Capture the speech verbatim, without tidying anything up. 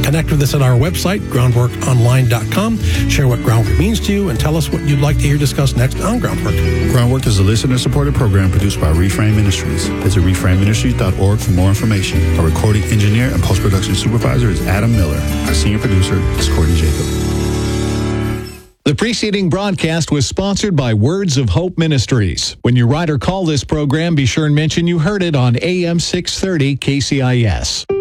Connect with us at our website, groundwork online dot com. Share what Groundwork means to you and tell us what you'd like to hear discussed next on Groundwork. Groundwork is a listener-supported program produced by Reframe Ministries. Visit reframe ministries dot org for more information. Our recording engineer and post-production supervisor is Adam Miller. Our senior producer is Courtney Jacob. The preceding broadcast was sponsored by Words of Hope Ministries. When you write or call this program, be sure and mention you heard it on A M six thirty K C I S.